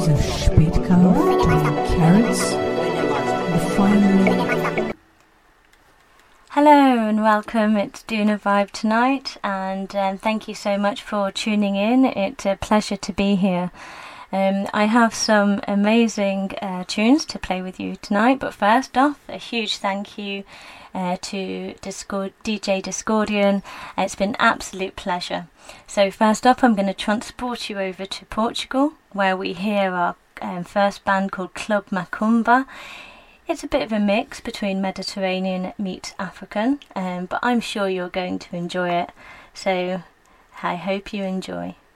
to Spätkauf, to carrots, the final. Hello and welcome, it's Duna Vibe tonight, and thank you so much for tuning in. It's a pleasure to be here. I have some amazing tunes to play with you tonight, but first off, a huge thank you to DJ Discordian. It's been an absolute pleasure. So first up, I'm going to transport you over to Portugal, where we hear our first band called Club Macumba. It's a bit of a mix between Mediterranean meets African, but I'm sure you're going to enjoy it. So I hope you enjoy.